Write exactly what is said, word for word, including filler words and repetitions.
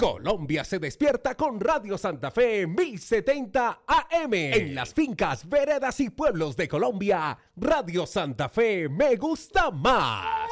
Colombia se despierta con Radio Santa Fe mil setenta A M. En las fincas, veredas y pueblos de Colombia, Radio Santa Fe me gusta más.